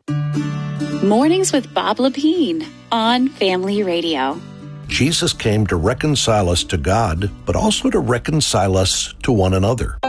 Mornings with Bob Lepine on Family Radio. Jesus came to reconcile us to God, but also to reconcile us to one another.